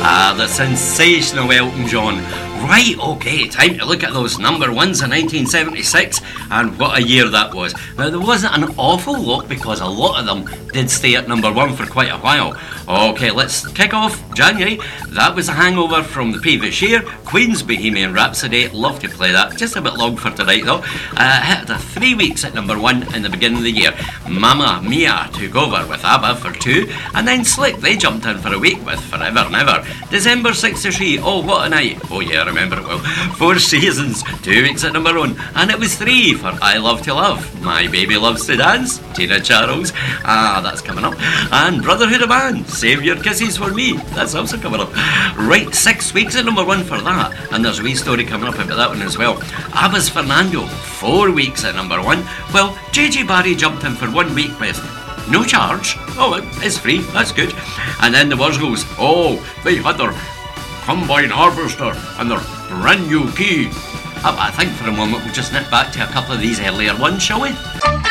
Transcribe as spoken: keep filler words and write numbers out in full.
Ah, the sensational Elton John. Right, okay, time to look at those number ones in nineteen seventy-six, and what a year that was. Now, there wasn't an awful lot because a lot of them did stay at number one for quite a while. Okay, let's kick off January. That was a hangover from the previous year. Queen's Bohemian Rhapsody, love to play that, just a bit long for tonight though. Uh, hit the three weeks at number one in the beginning of the year. Mamma Mia took over with ABBA for two, and then Slick, they jumped in for a week with Forever and Ever. December sixty-three, oh what a night, oh yeah, I remember it well. Four Seasons, two weeks at number one, and it was three for I Love to Love. My Baby Loves to Dance, Tina Charles, ah that's coming up, and Brotherhood of Man, Save Your Kisses for Me, that's also coming up. Right, six weeks at number one for that, and there's a wee story coming up about that one as well. ABBA's Fernando, four weeks at number one. Well, J J Barry jumped in for one week with no charge. Oh, it's free, that's good. And then the Wurzels, oh, they had their combine harvester and their brand new key. I think for a moment we'll just nip back to a couple of these earlier ones, shall we?